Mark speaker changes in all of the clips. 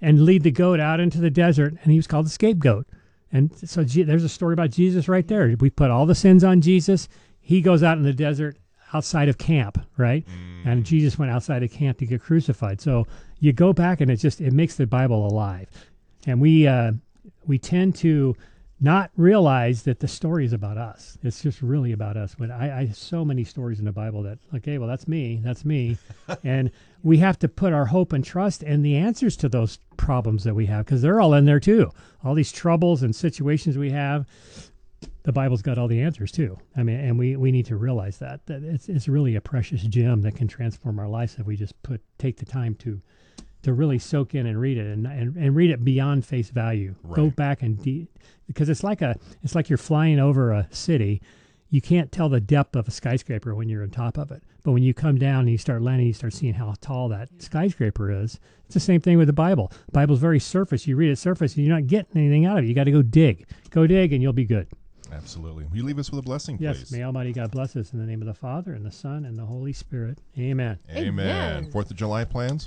Speaker 1: and lead the goat out into the desert, and he was called the scapegoat. And so there's a story about Jesus right there. We put all the sins on Jesus. He goes out in the desert outside of camp, right? And Jesus went outside of camp to get crucified. So you go back, and it makes the Bible alive. And we tend to not realize that the story is about us. It's just really about us. When I so many stories in the Bible that, okay, well, that's me. And we have to put our hope and trust in the answers to those problems that we have, because they're all in there too. All these troubles and situations we have, the Bible's got all the answers too. I mean, and we need to realize that it's really a precious gem that can transform our lives if we just take the time to really soak in and read it and read it beyond face value. Right. Go back because it's like you're flying over a city. You can't tell the depth of a skyscraper when you're on top of it. But when you come down and you start landing, you start seeing how tall that skyscraper is. It's the same thing with the Bible. The Bible's very surface. You read it surface and you're not getting anything out of it. You got to go dig. Go dig and you'll be good.
Speaker 2: Absolutely. Will you leave us with a blessing, please?
Speaker 1: Yes. May Almighty God bless us in the name of the Father and the Son and the Holy Spirit. Amen.
Speaker 2: Amen. 4th of July plans?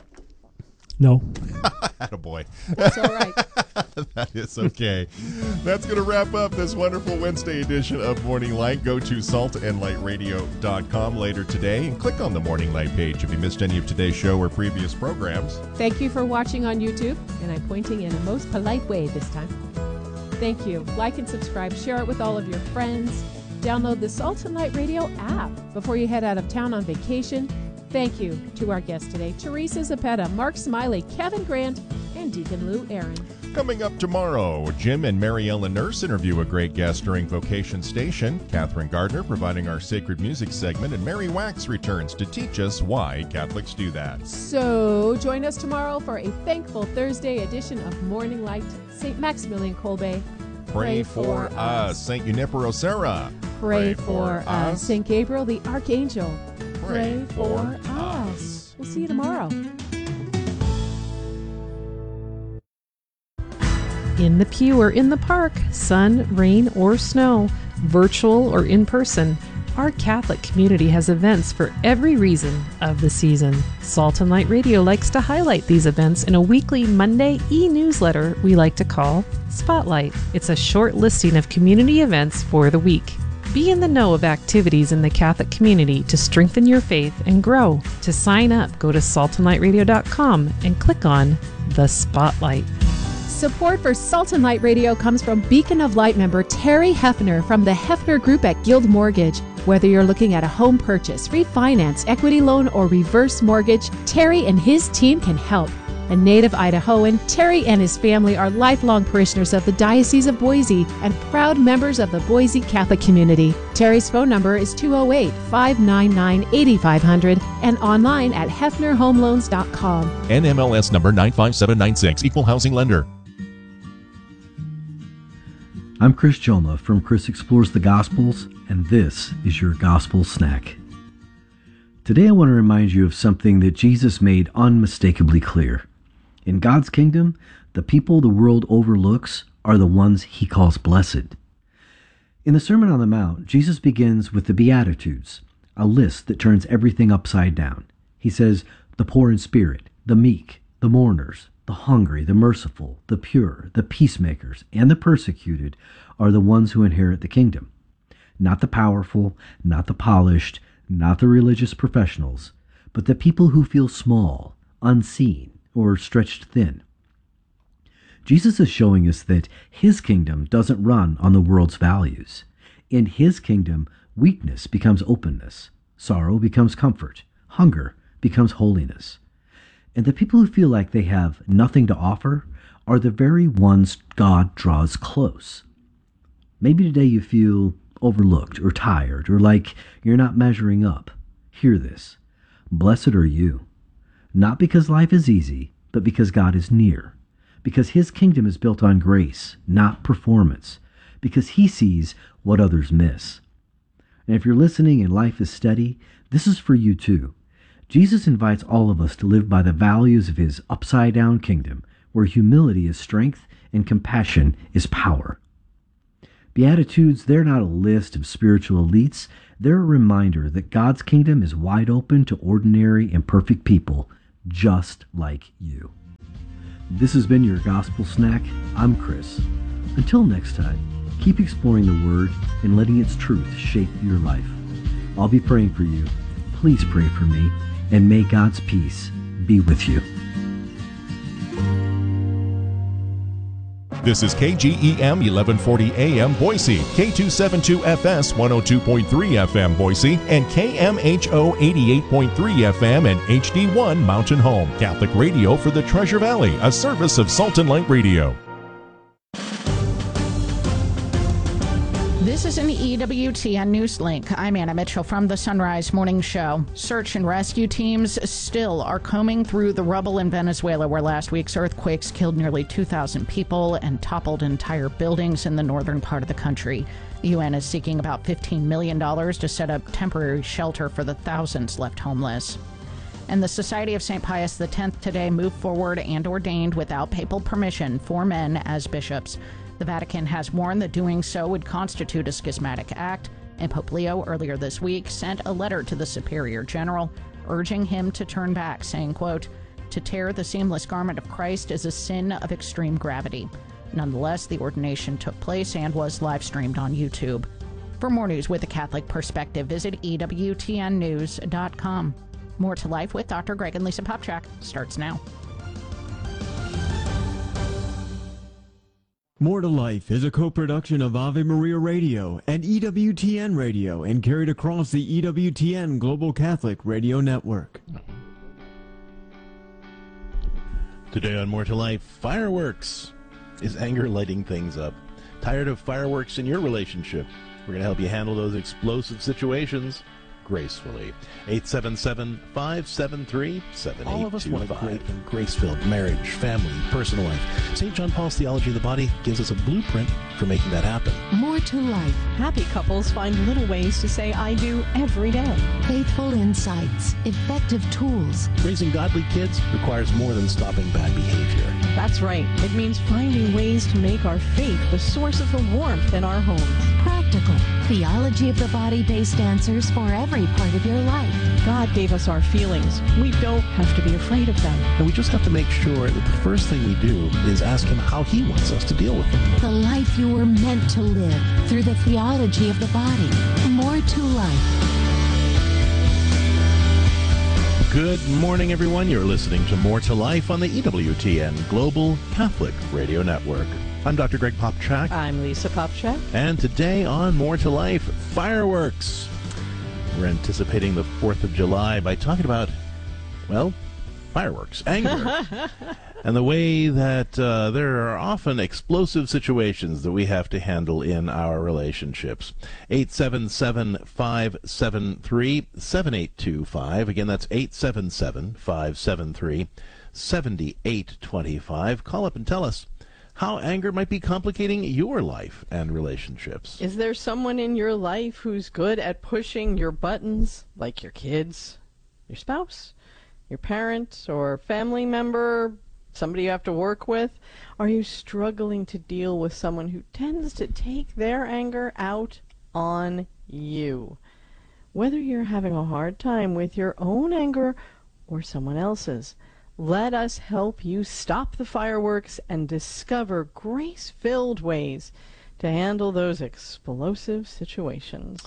Speaker 1: No.
Speaker 2: Attaboy.
Speaker 3: That's all right.
Speaker 2: That is okay. That's going to wrap up this wonderful Wednesday edition of Morning Light. Go to saltandlightradio.com later today and click on the Morning Light page if you missed any of today's show or previous programs.
Speaker 3: Thank you for watching on YouTube, and I'm pointing in a most polite way this time. Thank you. Like and subscribe. Share it with all of your friends. Download the Salt and Light Radio app before you head out of town on vacation. Thank you to our guests today, Teresa Zapeta, Mark Smiley, Kevin Grant, and Deacon Lou Aaron.
Speaker 2: Coming up tomorrow, Jim and Mary Ellen Nurse interview a great guest during Vocation Station. Catherine Gardner providing our sacred music segment, and Mary Wax returns to teach us why Catholics do that.
Speaker 3: So join us tomorrow for a Thankful Thursday edition of Morning Light. St. Maximilian Kolbe,
Speaker 2: pray for us. St. Junipero Serra,
Speaker 3: pray for us. St. Gabriel the Archangel,
Speaker 2: pray for us.
Speaker 3: We'll see you tomorrow. In the pew or in the park, sun, rain, or snow, virtual or in person, our Catholic community has events for every reason of the season. Salt and Light Radio likes to highlight these events in a weekly Monday e-newsletter we like to call Spotlight. It's a short listing of community events for the week. Be in the know of activities in the Catholic community to strengthen your faith and grow. To sign up, go to saltandlightradio.com and click on the Spotlight. Support for Salt and Light Radio comes from Beacon of Light member Terry Hefner from the Hefner Group at Guild Mortgage. Whether you're looking at a home purchase, refinance, equity loan, or reverse mortgage, Terry and his team can help. A native Idahoan, Terry and his family are lifelong parishioners of the Diocese of Boise and proud members of the Boise Catholic community. Terry's phone number is 208-599-8500 and online at hefnerhomeloans.com.
Speaker 2: NMLS number 95796, Equal Housing Lender.
Speaker 4: I'm Chris Joma from Chris Explores the Gospels, and this is your Gospel Snack. Today I want to remind you of something that Jesus made unmistakably clear. In God's kingdom, the people the world overlooks are the ones he calls blessed. In the Sermon on the Mount, Jesus begins with the Beatitudes, a list that turns everything upside down. He says, the poor in spirit, the meek, the mourners, the hungry, the merciful, the pure, the peacemakers, and the persecuted are the ones who inherit the kingdom. Not the powerful, not the polished, not the religious professionals, but the people who feel small, unseen, or stretched thin. Jesus is showing us that his kingdom doesn't run on the world's values. In his kingdom, weakness becomes openness, sorrow becomes comfort, hunger becomes holiness. And the people who feel like they have nothing to offer are the very ones God draws close. Maybe today you feel overlooked or tired or like you're not measuring up. Hear this. Blessed are you, not because life is easy, but because God is near, because his kingdom is built on grace, not performance, because he sees what others miss. And if you're listening and life is steady, this is for you too. Jesus invites all of us to live by the values of his upside-down kingdom, where humility is strength and compassion is power. Beatitudes, they're not a list of spiritual elites. They're a reminder that God's kingdom is wide open to ordinary, imperfect people, just like you. This has been your Gospel Snack. I'm Chris. Until next time, keep exploring the Word and letting its truth shape your life. I'll be praying for you. Please pray for me, and may God's peace be with you.
Speaker 2: This is KGEM 1140 AM Boise, K272FS 102.3 FM Boise, and KMHO 88.3 FM and HD1 Mountain Home, Catholic radio for the Treasure Valley, a service of Salt and Light Radio.
Speaker 5: This is an EWTN News Link. I'm Anna Mitchell from the Sunrise Morning Show. Search and rescue teams still are combing through the rubble in Venezuela, where last week's earthquakes killed nearly 2,000 people and toppled entire buildings in the northern part of the country. The UN is seeking about $15 million to set up temporary shelter for the thousands left homeless. And the Society of St. Pius X today moved forward and ordained without papal permission 4 men as bishops. The Vatican has warned that doing so would constitute a schismatic act, and Pope Leo earlier this week sent a letter to the Superior General urging him to turn back, saying, quote, "To tear the seamless garment of Christ is a sin of extreme gravity." Nonetheless, the ordination took place and was live-streamed on YouTube. For more news with a Catholic perspective, visit EWTNnews.com. More to Life with Dr. Greg and Lisa Popchak starts now.
Speaker 6: More to Life is a co-production of Ave Maria Radio and EWTN Radio and carried across the EWTN Global Catholic Radio Network.
Speaker 7: Today on More to Life, fireworks. Is anger lighting things up? Tired of fireworks in your relationship? We're going to help you handle those explosive situations gracefully. 877-573-7825.
Speaker 8: All of us want a great and grace-filled marriage, family, personal life. St. John Paul's Theology of the Body gives us a blueprint for making that happen.
Speaker 9: More to Life.
Speaker 10: Happy couples find little ways to say I do every day.
Speaker 9: Faithful insights. Effective tools.
Speaker 8: Raising godly kids requires more than stopping bad behavior.
Speaker 10: That's right. It means finding ways to make our faith the source of the warmth in our homes.
Speaker 9: Practical. Theology of the Body-based answers for every part of your life.
Speaker 10: God gave us our feelings. We don't have to be afraid of them.
Speaker 8: And we just have to make sure that the first thing we do is ask Him how He wants us to deal with them.
Speaker 9: The life you were meant to live through the theology of the body. More to Life.
Speaker 7: Good morning, everyone. You're listening to More to Life on the EWTN Global Catholic Radio Network. I'm Dr. Greg Popchak.
Speaker 10: I'm Lisa Popchak.
Speaker 7: And today on More to Life, fireworks. We're anticipating the 4th of July by talking about, well, fireworks, anger, and the way that there are often explosive situations that we have to handle in our relationships. 877-573-7825. Again, that's 877-573-7825. Call up and tell us how anger might be complicating your life and relationships.
Speaker 10: Is there someone in your life who's good at pushing your buttons, like your kids, your spouse, your parent, or family member, somebody you have to work with? Are you struggling to deal with someone who tends to take their anger out on you? Whether you're having a hard time with your own anger or someone else's, let us help you stop the fireworks and discover grace-filled ways to handle those explosive situations.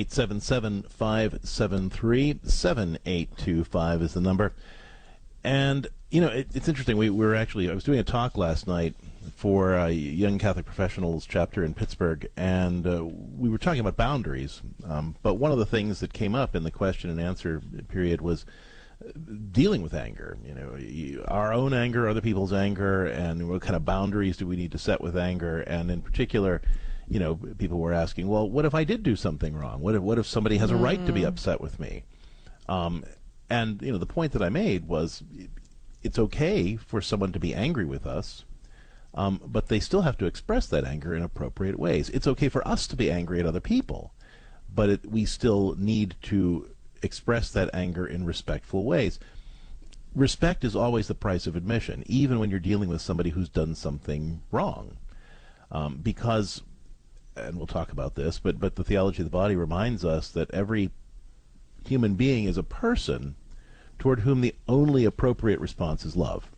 Speaker 7: 877-573-7825 is the number. And, you know, it's interesting. I was doing a talk last night for a Young Catholic Professionals chapter in Pittsburgh, and we were talking about boundaries. But one of the things that came up in the question and answer period was dealing with anger, our own anger, other people's anger, and what kind of boundaries do we need to set with anger? And in particular, people were asking, well, what if I did do something wrong? What if somebody has a right to be upset with me? And the point that I made was, it's okay for someone to be angry with us, but they still have to express that anger in appropriate ways. It's okay for us to be angry at other people, but we still need to express that anger in respectful ways. Respect is always the price of admission, even when you're dealing with somebody who's done something wrong. Because, and we'll talk about this, but the theology of the body reminds us that every human being is a person toward whom the only appropriate response is love.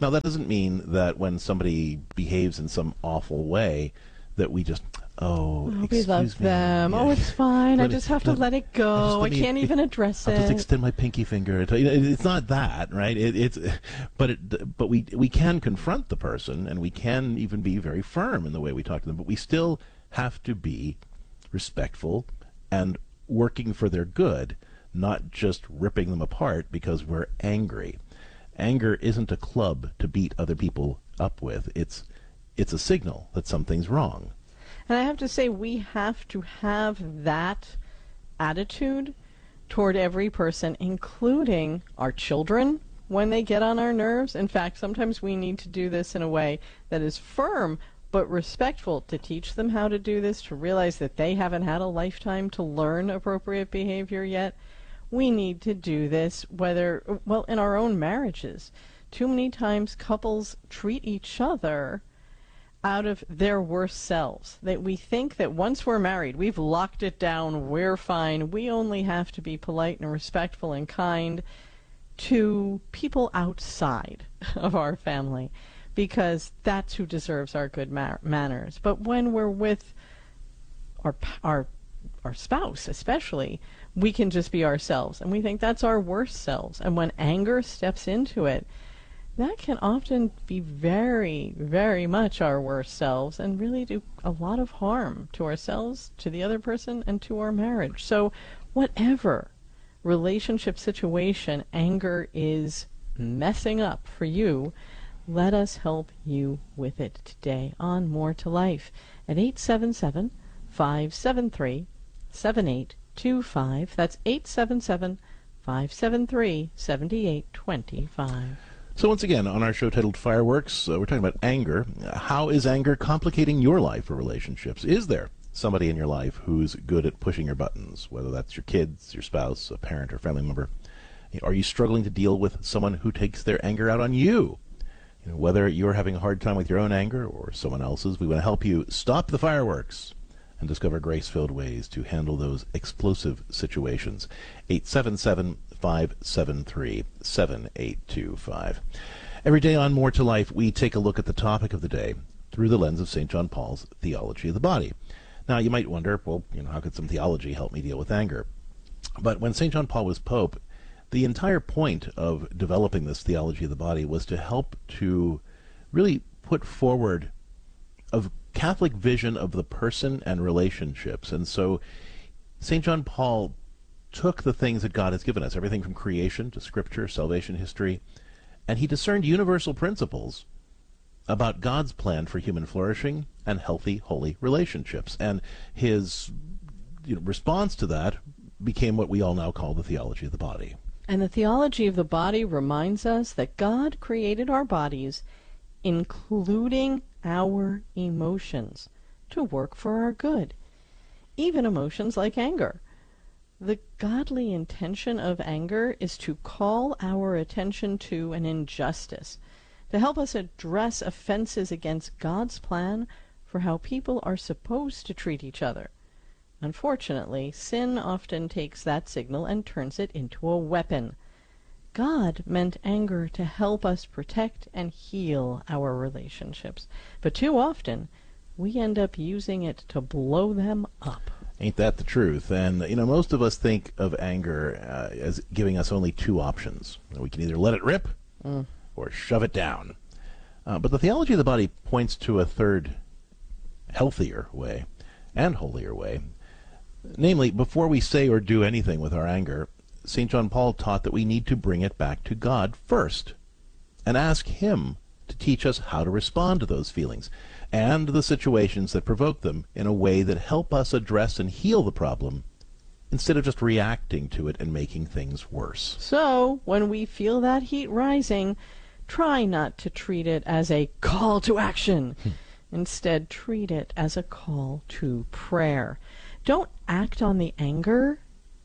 Speaker 7: Now, that doesn't mean that when somebody behaves in some awful way that we just,
Speaker 10: we love them.
Speaker 7: Yeah.
Speaker 10: It's fine. I
Speaker 7: Let me-
Speaker 10: just have to let it go. I can't even address
Speaker 7: I'll just
Speaker 10: it.
Speaker 7: extend my pinky finger. It's not that, right? But we can confront the person, and we can even be very firm in the way we talk to them. But we still have to be respectful and working for their good, not just ripping them apart because we're angry. Anger isn't a club to beat other people up with. It's a signal that something's wrong.
Speaker 10: And I have to say, we have to have that attitude toward every person, including our children, when they get on our nerves. In fact, sometimes we need to do this in a way that is firm but respectful, to teach them how to do this, to realize that they haven't had a lifetime to learn appropriate behavior yet. We need to do this in our own marriages. Too many times couples treat each other out of their worst selves. That we think that once we're married, we've locked it down, we're fine. We only have to be polite and respectful and kind to people outside of our family, because that's who deserves our good manners. But when we're with our spouse, especially, we can just be ourselves, and we think that's our worst selves. And when anger steps into it, that can often be very, very much our worst selves and really do a lot of harm to ourselves, to the other person, and to our marriage. So whatever relationship situation anger is messing up for you, let us help you with it today on More to Life at 877-573-7825. That's 877-573-7825.
Speaker 7: So once again, on our show titled Fireworks, we're talking about anger. How is anger complicating your life or relationships? Is there somebody in your life who's good at pushing your buttons, whether that's your kids, your spouse, a parent, or family member? Are you struggling to deal with someone who takes their anger out on you? Whether you're having a hard time with your own anger or someone else's, we want to help you stop the fireworks and discover grace-filled ways to handle those explosive situations. 877-573-7825. Every day on More to Life, we take a look at the topic of the day through the lens of St. John Paul's theology of the body. Now, you might wonder, how could some theology help me deal with anger? But when St. John Paul was Pope, the entire point of developing this theology of the body was to help to really put forward a Catholic vision of the person and relationships. And so St. John Paul took the things that God has given us, everything from creation to scripture, salvation history, and he discerned universal principles about God's plan for human flourishing and healthy, holy relationships. And his response to that became what we all now call the theology of the body.
Speaker 10: And the theology of the body reminds us that God created our bodies, including our emotions, to work for our good, even emotions like anger. The godly intention of anger is to call our attention to an injustice, to help us address offenses against God's plan for how people are supposed to treat each other. Unfortunately, sin often takes that signal and turns it into a weapon. God meant anger to help us protect and heal our relationships, but too often we end up using it to blow them up.
Speaker 7: Ain't that the truth? And, most of us think of anger as giving us only two options. We can either let it rip or shove it down. But the theology of the body points to a third, healthier way and holier way. Namely, before we say or do anything with our anger, St. John Paul taught that we need to bring it back to God first and ask Him to teach us how to respond to those feelings and the situations that provoke them in a way that help us address and heal the problem instead of just reacting to it and making things worse.
Speaker 10: So, when we feel that heat rising, try not to treat it as a call to action. Instead, treat it as a call to prayer. Don't act on the anger,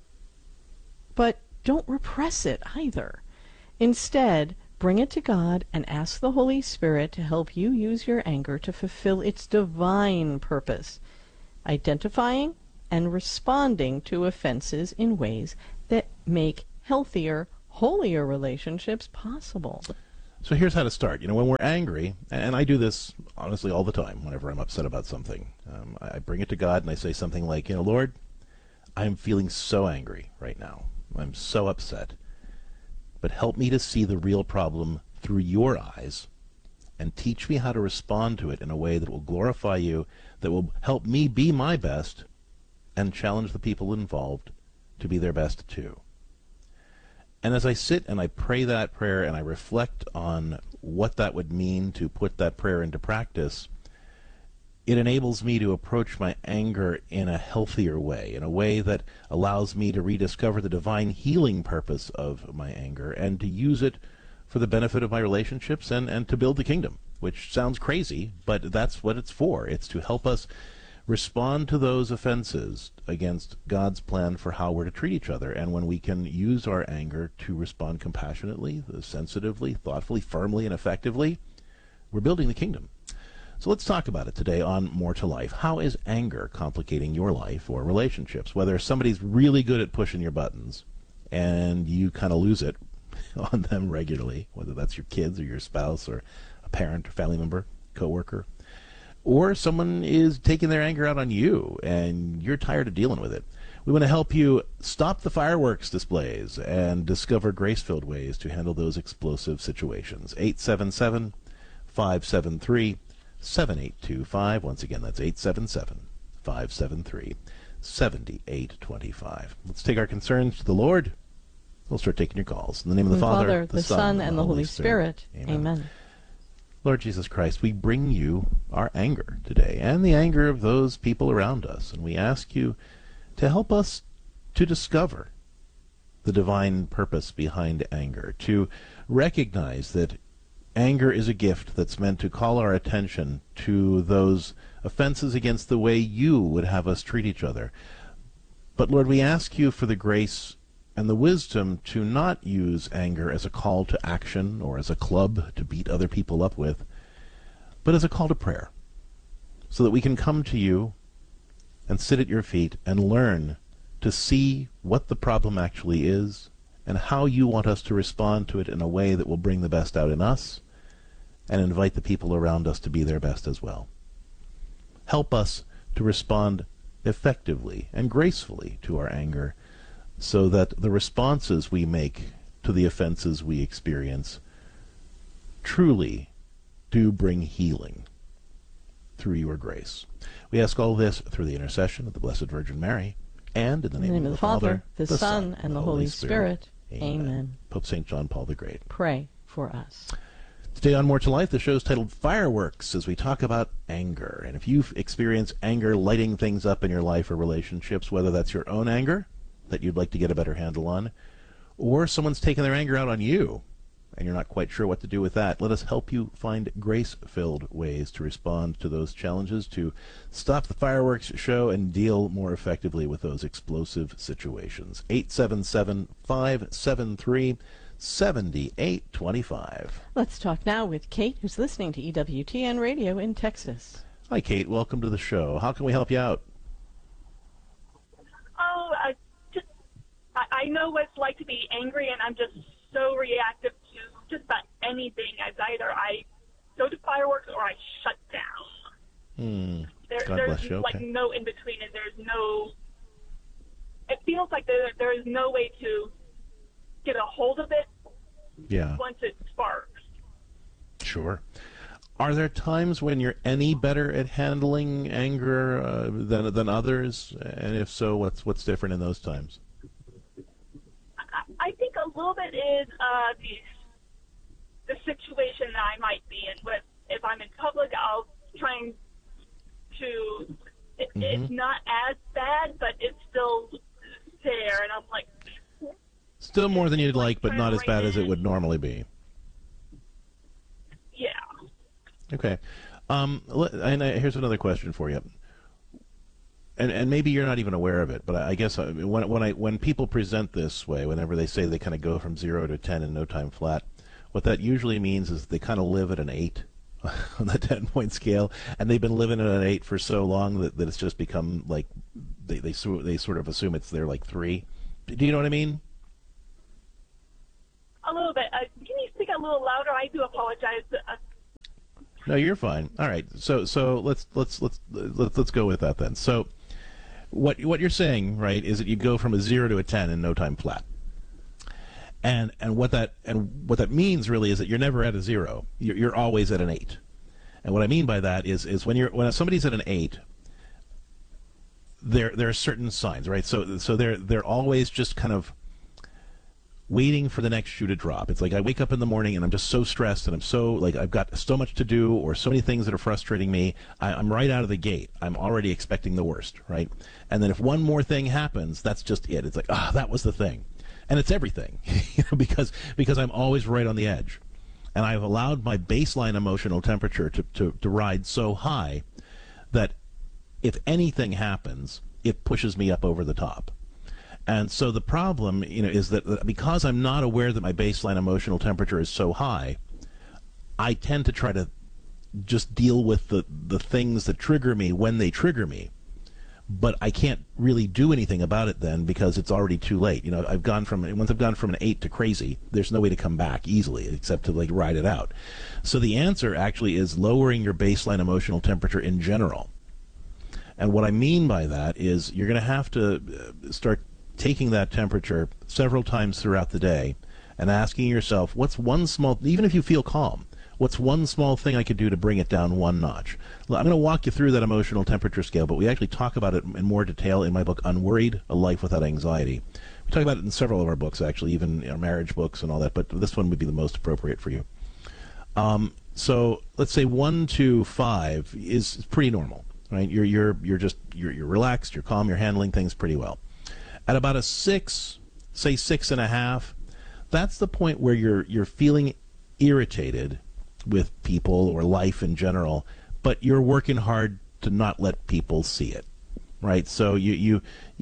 Speaker 10: but don't repress it either. Instead, bring it to God and ask the Holy Spirit to help you use your anger to fulfill its divine purpose, identifying and responding to offenses in ways that make healthier, holier relationships possible.
Speaker 7: So here's how to start. You know, when we're angry, and I do this honestly all the time whenever I'm upset about something, I bring it to God and I say something like, you know, Lord, I'm feeling so angry right now. I'm so upset. But help me to see the real problem through your eyes and teach me how to respond to it in a way that will glorify you, that will help me be my best and challenge the people involved to be their best too. And as I sit and I pray that prayer and I reflect on what that would mean to put that prayer into practice, it enables me to approach my anger in a healthier way, in a way that allows me to rediscover the divine healing purpose of my anger and to use it for the benefit of my relationships and to build the kingdom, which sounds crazy, but that's what it's for. It's to help us respond to those offenses against God's plan for how we're to treat each other. And when we can use our anger to respond compassionately, sensitively, thoughtfully, firmly, and effectively, we're building the kingdom. So let's talk about it today on More to Life. How is anger complicating your life or relationships? Whether somebody's really good at pushing your buttons and you kind of lose it on them regularly, whether that's your kids or your spouse or a parent or family member, coworker, or someone is taking their anger out on you and you're tired of dealing with it. We want to help you stop the fireworks displays and discover grace-filled ways to handle those explosive situations. 877-573-7825. Once again, that's 877-573-7825. Let's take our concerns to the Lord. We'll start taking your calls. In the name of the Father,
Speaker 10: the Son, and the Holy Spirit. Amen.
Speaker 7: Lord Jesus Christ, we bring you our anger today and the anger of those people around us, and we ask you to help us to discover the divine purpose behind anger, to recognize that anger is a gift that's meant to call our attention to those offenses against the way you would have us treat each other. But Lord, we ask you for the grace and the wisdom to not use anger as a call to action or as a club to beat other people up with, but as a call to prayer, so that we can come to you and sit at your feet and learn to see what the problem actually is and how you want us to respond to it in a way that will bring the best out in us and invite the people around us to be their best as well. Help us to respond effectively and gracefully to our anger, so that the responses we make to the offenses we experience truly do bring healing through your grace. We ask all this through the intercession of the Blessed Virgin Mary, and in the name of the Father,
Speaker 10: the Son, and the Holy Spirit. Amen.
Speaker 7: Pope St. John Paul the Great.
Speaker 10: Pray for us.
Speaker 7: Today on More to Life, the show is titled Fireworks, as we talk about anger. And if you've experienced anger lighting things up in your life or relationships, whether that's your own anger that you'd like to get a better handle on, or someone's taken their anger out on you and you're not quite sure what to do with that, let us help you find grace-filled ways to respond to those challenges, to stop the fireworks show and deal more effectively with those explosive situations. 877-573-7825.
Speaker 10: Let's talk now with Kate, who's listening to EWTN Radio in Texas.
Speaker 7: Hi, Kate. Welcome to the show. How can we help you out?
Speaker 11: Oh, I know what it's like to be angry, and I'm just so reactive to just about anything. Either I go to fireworks or I shut down.
Speaker 7: God
Speaker 11: there's
Speaker 7: bless you.
Speaker 11: like
Speaker 7: Okay.
Speaker 11: no in between, and there's no. It feels like there is no way to get a hold of it.
Speaker 7: Yeah.
Speaker 11: Once it sparks.
Speaker 7: Sure. Are there times when you're any better at handling anger than others? And if so, what's different in those times?
Speaker 11: I think a little bit is the situation that I might be in. But if I'm in public, I'll try to. It's not as bad, but it's still there, and I'm like.
Speaker 7: Still more than you'd like, but not as bad as it would normally be.
Speaker 11: Yeah.
Speaker 7: Okay. Here's another question for you. And maybe you're not even aware of it, but I guess when people present this way, whenever they say they kind of go from 0 to 10 in no time flat, what that usually means is they kind of live at an 8 on the 10-point scale, and they've been living at an 8 for so long that it's just become like they sort of assume they're like 3. Do you know what I mean?
Speaker 11: A little bit. Can you speak a a little louder. I do apologize.
Speaker 7: No, you're fine. All right. So let's go with that then. So what you're saying, right, is that you go from a 0 to a 10 in no time flat. And what that means really is that you're never at a 0. You're always at an 8. And what I mean by that is when somebody's at an 8, there are certain signs, right? So they're always just kind of waiting for the next shoe to drop. It's like I wake up in the morning and I'm just so stressed and I'm so like I've got so much to do or so many things that are frustrating me. I'm right out of the gate. I'm already expecting the worst, right? And then if one more thing happens, that's just it. It's like, that was the thing. And it's everything, because I'm always right on the edge. And I've allowed my baseline emotional temperature to ride so high that if anything happens, it pushes me up over the top. And so the problem, is that because I'm not aware that my baseline emotional temperature is so high, I tend to try to just deal with the things that trigger me when they trigger me. But I can't really do anything about it then because it's already too late. Once I've gone from an 8 to crazy, there's no way to come back easily except to ride it out. So the answer actually is lowering your baseline emotional temperature in general. And what I mean by that is you're going to have to start taking that temperature several times throughout the day and asking yourself, what's one small, even if you feel calm, what's one small thing I could do to bring it down one notch? I'm going to walk you through that emotional temperature scale, but we actually talk about it in more detail in my book, Unworried, A Life Without Anxiety. We talk about it in several of our books, actually, even our marriage books and all that, but this one would be the most appropriate for you. So let's say 1 to 5 is pretty normal, right? You're relaxed, you're calm, you're handling things pretty well. At about a 6, say 6.5, that's the point where you're feeling irritated with people or life in general, but you're working hard to not let people see it, right? So you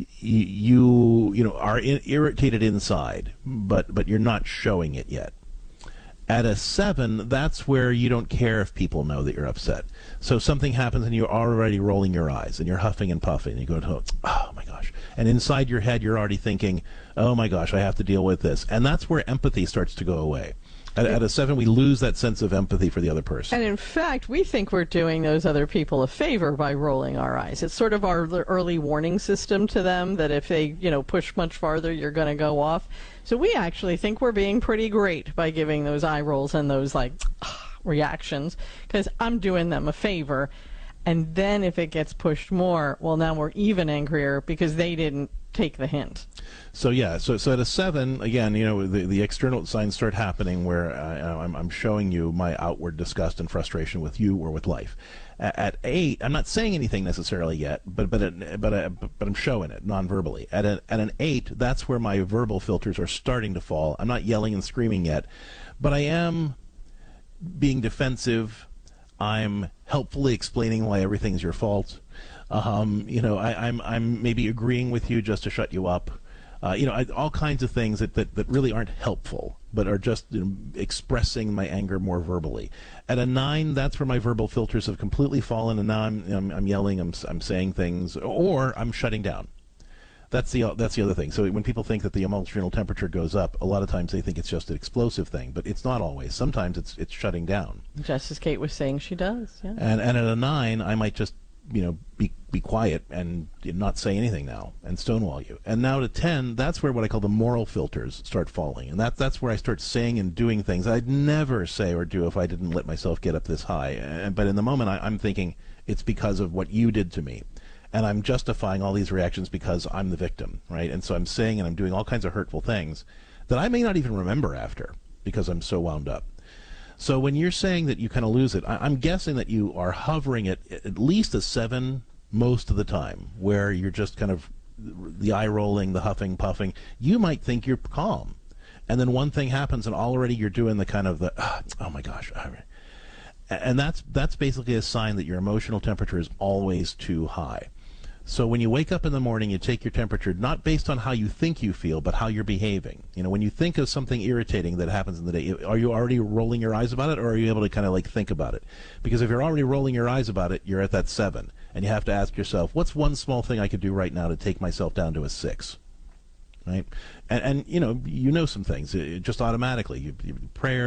Speaker 7: are irritated inside, but you're not showing it yet. At a 7, that's where you don't care if people know that you're upset. So something happens and you're already rolling your eyes and you're huffing and puffing. And you go, oh my gosh. And inside your head, you're already thinking, oh my gosh, I have to deal with this. And that's where empathy starts to go away. At a 7, we lose that sense of empathy for the other person.
Speaker 10: And in fact, we think we're doing those other people a favor by rolling our eyes. It's sort of our early warning system to them that if they, push much farther, you're going to go off. So we actually think we're being pretty great by giving those eye rolls and those reactions, because I'm doing them a favor. And then if it gets pushed more, well, now we're even angrier because they didn't take the hint.
Speaker 7: So yeah, so at a 7, again, the external signs start happening where I'm showing you my outward disgust and frustration with you or with life. At 8, I'm not saying anything necessarily yet, but I'm showing it non-verbally. At an 8, that's where my verbal filters are starting to fall. I'm not yelling and screaming yet, but I am being defensive. I'm helpfully explaining why everything's your fault. I'm maybe agreeing with you just to shut you up. All kinds of things that really aren't helpful, but are just expressing my anger more verbally. At a 9, that's where my verbal filters have completely fallen, and now I'm yelling, I'm saying things, or I'm shutting down. That's the other thing. So when people think that the emotional temperature goes up, a lot of times they think it's just an explosive thing, but it's not always. Sometimes it's shutting down.
Speaker 10: Just as Kate was saying she does. Yeah.
Speaker 7: And at a 9, I might just be quiet and not say anything now and stonewall you. And now to 10, that's where what I call the moral filters start falling, and that's where I start saying and doing things I'd never say or do if I didn't let myself get up this high. But in the moment, I'm thinking it's because of what you did to me. And I'm justifying all these reactions because I'm the victim, right? And so I'm saying and I'm doing all kinds of hurtful things that I may not even remember after because I'm so wound up. So when you're saying that you kind of lose it, I'm guessing that you are hovering at least a 7 most of the time, where you're just kind of the eye rolling, the huffing, puffing. You might think you're calm. And then one thing happens and already you're doing the kind of oh my gosh. And that's basically a sign that your emotional temperature is always too high. So when you wake up in the morning, you take your temperature not based on how you think you feel, but how you're behaving. When you think of something irritating that happens in the day, are you already rolling your eyes about it, or are you able to kind of think about it? Because if you're already rolling your eyes about it, you're at that 7. And you have to ask yourself, what's one small thing I could do right now to take myself down to a 6? Right? And some things, just automatically. Prayer,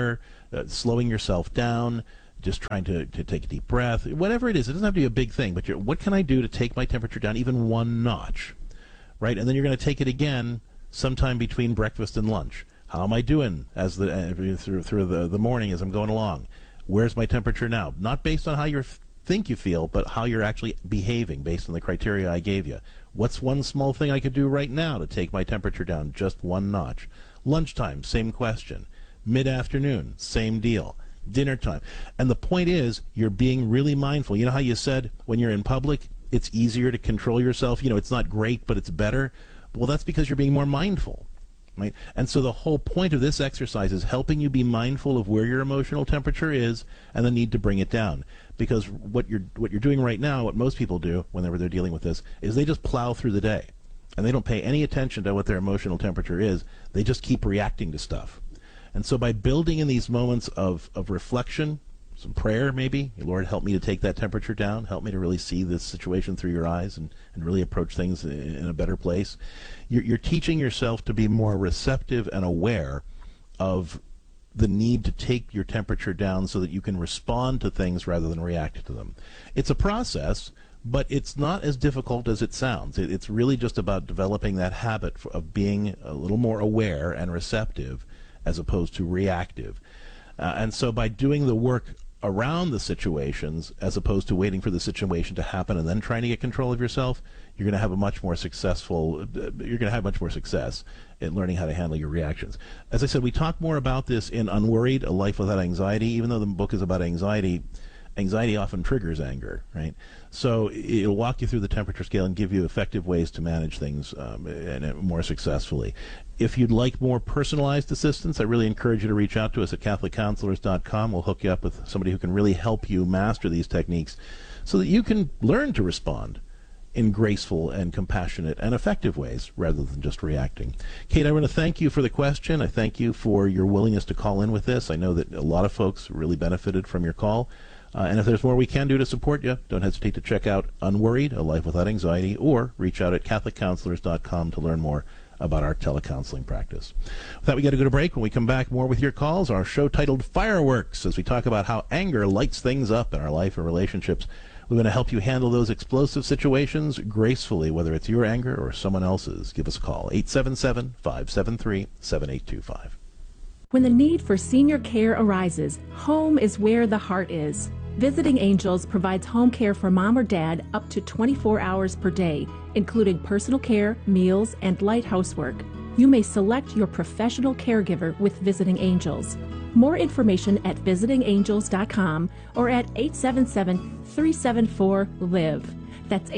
Speaker 7: slowing yourself down, just trying to take a deep breath, whatever it is. It doesn't have to be a big thing, but what can I do to take my temperature down even one notch, right? And then you're going to take it again sometime between breakfast and lunch. How am I doing as through the morning as I'm going along? Where's my temperature now? Not based on how you think you feel, but how you're actually behaving based on the criteria I gave you. What's one small thing I could do right now to take my temperature down just one notch? Lunchtime, same question. Mid-afternoon, same deal. Dinner time. And the point is, you're being really mindful. You know how you said when you're in public, it's easier to control yourself? You know, it's not great, but it's better. Well, that's because you're being more mindful, right? And so the whole point of this exercise is helping you be mindful of where your emotional temperature is and the need to bring it down. Because what you're doing right now, what most people do whenever they're dealing with this, is they just plow through the day. And they don't pay any attention to what their emotional temperature is. They just keep reacting to stuff. And so by building in these moments of reflection, some prayer maybe, Lord, help me to take that temperature down, help me to really see this situation through your eyes and really approach things in a better place, you're teaching yourself to be more receptive and aware of the need to take your temperature down so that you can respond to things rather than react to them. It's a process, but it's not as difficult as it sounds. It's really just about developing that habit of being a little more aware and receptive as opposed to reactive. And so by doing the work around the situations as opposed to waiting for the situation to happen and then trying to get control of yourself, you're going to have much more success in learning how to handle your reactions. As I said, we talk more about this in Unworried, A Life Without Anxiety. Even though the book is about anxiety, anxiety often triggers anger, right? So it'll walk you through the temperature scale and give you effective ways to manage things and more successfully. If you'd like more personalized assistance, I really encourage you to reach out to us at CatholicCounselors.com. We'll hook you up with somebody who can really help you master these techniques so that you can learn to respond in graceful and compassionate and effective ways rather than just reacting. Kate, I want to thank you for the question. I thank you for your willingness to call in with this. I know that a lot of folks really benefited from your call. And if there's more we can do to support you, don't hesitate to check out Unworried, A Life Without Anxiety, or reach out at CatholicCounselors.com to learn more about our telecounseling practice. With that, we got to go to break. When we come back, more with your calls. Our show titled Fireworks, as we talk about how anger lights things up in our life and relationships. We want to help you handle those explosive situations gracefully, whether it's your anger or someone else's. Give us a call, 877-573-7825.
Speaker 12: When the need for senior care arises, home is where the heart is. Visiting Angels provides home care for mom or dad up to 24 hours per day, including personal care, meals, and light housework. You may select your professional caregiver with Visiting Angels. More information at visitingangels.com or at 877-374-LIVE. That's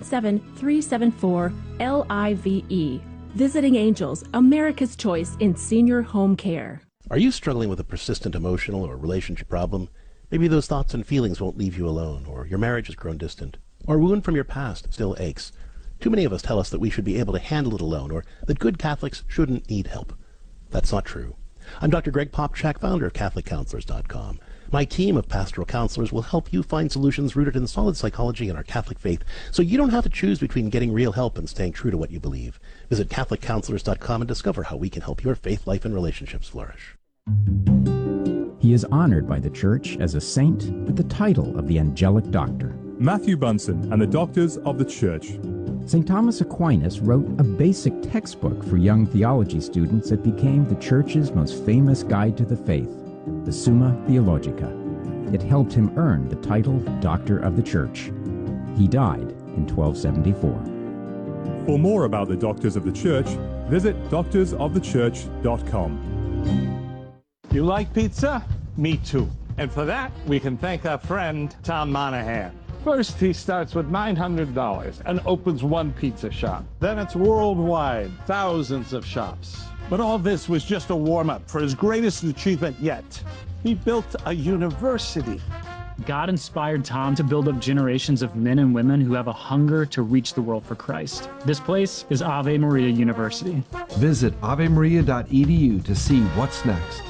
Speaker 12: 877-374-LIVE. Visiting Angels, America's choice in senior home care.
Speaker 7: Are you struggling with a persistent emotional or relationship problem? Maybe those thoughts and feelings won't leave you alone, or your marriage has grown distant, or a wound from your past still aches. Too many of us tell us that we should be able to handle it alone, or that good Catholics shouldn't need help. That's not true. I'm Dr. Greg Popchak, founder of CatholicCounselors.com. My team of pastoral counselors will help you find solutions rooted in solid psychology and our Catholic faith, so you don't have to choose between getting real help and staying true to what you believe. Visit CatholicCounselors.com and discover how we can help your faith life and relationships flourish.
Speaker 13: He is honored by the Church as a saint with the title of the Angelic Doctor.
Speaker 14: Matthew Bunson and the Doctors of the Church.
Speaker 13: St. Thomas Aquinas wrote a basic textbook for young theology students that became the Church's most famous guide to the faith, the Summa Theologica. It helped him earn the title Doctor of the Church. He died in 1274.
Speaker 14: For more about the Doctors of the Church, visit doctorsofthechurch.com.
Speaker 15: You like pizza? Me too. And for that, we can thank our friend Tom Monahan. First, he starts with $900 and opens one pizza shop. Then it's worldwide, thousands of shops. But all this was just a warm-up for his greatest achievement yet. He built a university.
Speaker 16: God inspired Tom to build up generations of men and women who have a hunger to reach the world for Christ. This place is Ave Maria University.
Speaker 17: Visit avemaria.edu to see what's next.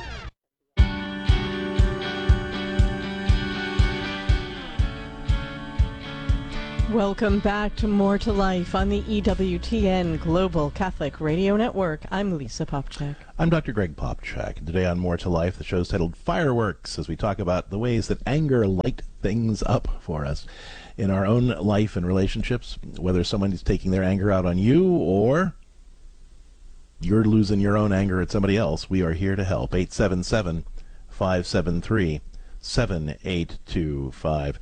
Speaker 10: Welcome back to More to Life on the EWTN Global Catholic Radio Network. I'm Lisa Popchak.
Speaker 7: I'm Dr. Greg Popchak. And today on More to Life, the show's titled Fireworks, as we talk about the ways that anger light things up for us in our own life and relationships, whether someone is taking their anger out on you or you're losing your own anger at somebody else. We are here to help. 877-573-7825.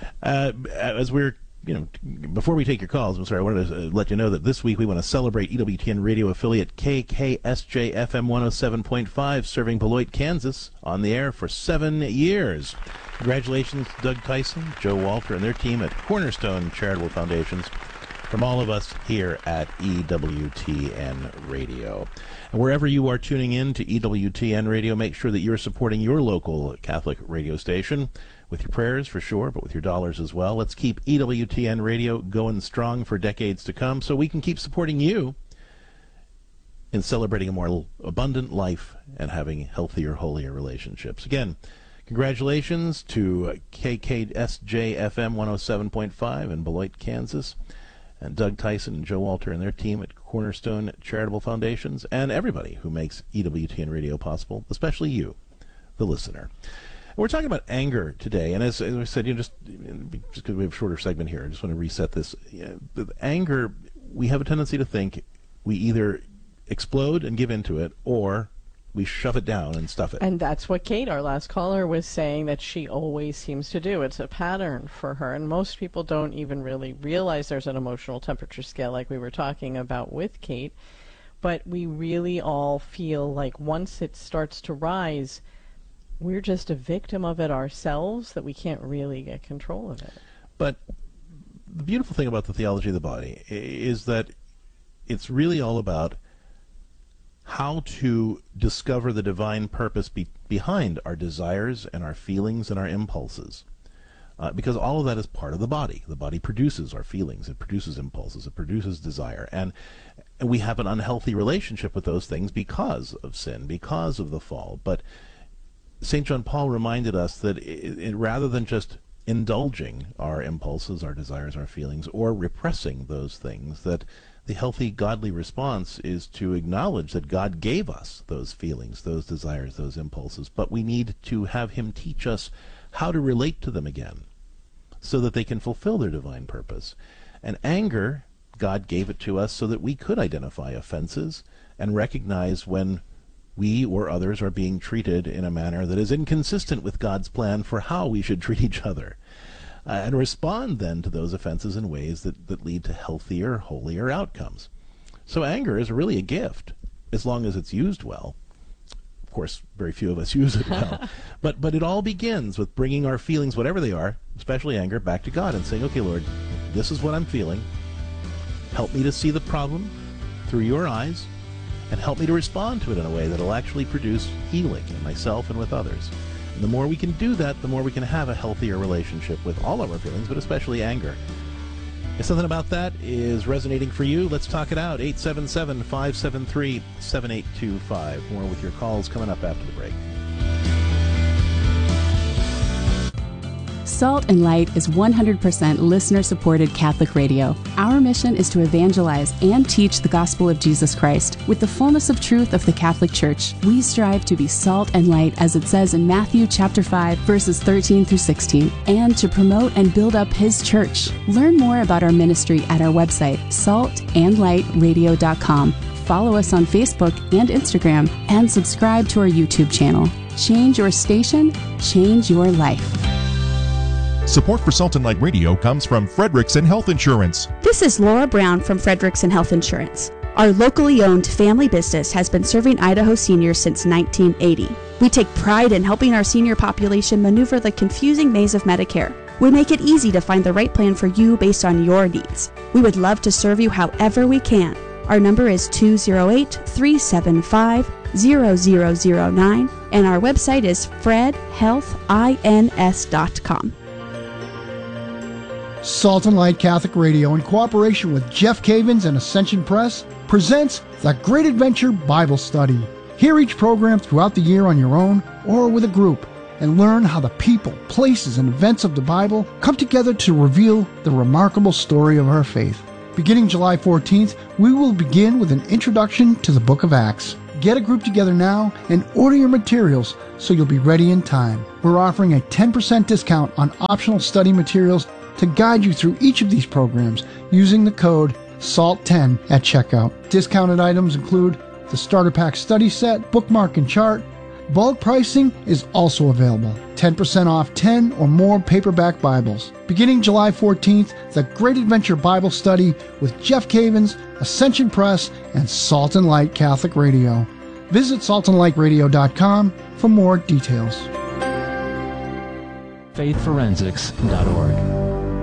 Speaker 7: As we're before we take your calls, I wanted to let you know that this week we want to celebrate EWTN radio affiliate KKSJ FM 107.5, serving Beloit, Kansas, on the air for 7 years. Congratulations to Doug Tyson, Joe Walter, and their team at Cornerstone Charitable Foundations, from all of us here at EWTN Radio. And wherever you are tuning in to EWTN Radio, make sure that you're supporting your local Catholic radio station with your prayers, for sure, but with your dollars as well. Let's keep EWTN Radio going strong for decades to come so we can keep supporting you in celebrating a more abundant life and having healthier, holier relationships. Again, congratulations to KKSJ FM 107.5 in Beloit, Kansas, and Doug Tyson and Joe Walter and their team at Cornerstone Charitable Foundations, and everybody who makes EWTN Radio possible, especially you, the listener. We're talking about anger today, and as I said, just because we have a shorter segment here, I just want to reset this. Anger, we have a tendency to think we either explode and give into it, or we shove it down and stuff it.
Speaker 10: And that's what Kate, our last caller, was saying that she always seems to do. It's a pattern for her, and most people don't even really realize there's an emotional temperature scale like we were talking about with Kate, but we really all feel like once it starts to rise, we're just a victim of it ourselves, that we can't really get control of it.
Speaker 7: But the beautiful thing about the theology of the body is that it's really all about how to discover the divine purpose behind our desires and our feelings and our impulses. Because all of that is part of the body. The body produces our feelings, it produces impulses, it produces desire. And we have an unhealthy relationship with those things because of sin, because of the fall. But St. John Paul reminded us that rather than just indulging our impulses, our desires, our feelings, or repressing those things, that the healthy, godly response is to acknowledge that God gave us those feelings, those desires, those impulses, but we need to have him teach us how to relate to them again so that they can fulfill their divine purpose. And anger, God gave it to us so that we could identify offenses and recognize when we or others are being treated in a manner that is inconsistent with God's plan for how we should treat each other, and respond then to those offenses in ways that lead to healthier, holier outcomes. So anger is really a gift, as long as it's used well. Of course, very few of us use it well. But it all begins with bringing our feelings, whatever they are, especially anger, back to God and saying, okay, Lord, this is what I'm feeling. Help me to see the problem through your eyes, and help me to respond to it in a way that will actually produce healing in myself and with others. And the more we can do that, the more we can have a healthier relationship with all of our feelings, but especially anger. If something about that is resonating for you, let's talk it out. 877-573-7825. More with your calls coming up after the break.
Speaker 18: Salt and Light is 100% listener-supported Catholic radio. Our mission is to evangelize and teach the gospel of Jesus Christ with the fullness of truth of the Catholic Church. We strive to be salt and light, as it says in Matthew chapter 5, verses 13 through 16, and to promote and build up His church. Learn more about our ministry at our website, saltandlightradio.com. Follow us on Facebook and Instagram, and subscribe to our YouTube channel. Change your station, change your life.
Speaker 2: Support for Salt and Light Radio comes from Frederickson Health Insurance.
Speaker 19: This is Laura Brown from Frederickson Health Insurance. Our locally owned family business has been serving Idaho seniors since 1980. We take pride in helping our senior population maneuver the confusing maze of Medicare. We make it easy to find the right plan for you based on your needs. We would love to serve you however we can. Our number is 208-375-0009, and our website is fredhealthins.com.
Speaker 20: Salt and Light Catholic Radio, in cooperation with Jeff Cavins and Ascension Press, presents The Great Adventure Bible Study. Hear each program throughout the year on your own or with a group. and learn how the people, places, and events of the Bible come together to reveal the remarkable story of our faith. Beginning July 14th, we will begin with an introduction to the book of Acts. Get a group together now and order your materials so you'll be ready in time. We're offering a 10% discount on optional study materials to guide you through each of these programs using the code SALT10 at checkout. Discounted items include the Starter Pack Study Set, Bookmark and Chart. Bulk pricing is also available. 10% off 10 or more paperback Bibles. Beginning July 14th, the Great Adventure Bible Study with Jeff Cavins, Ascension Press, and Salt and Light Catholic Radio. Visit saltandlightradio.com for more details.
Speaker 21: faithforensics.org.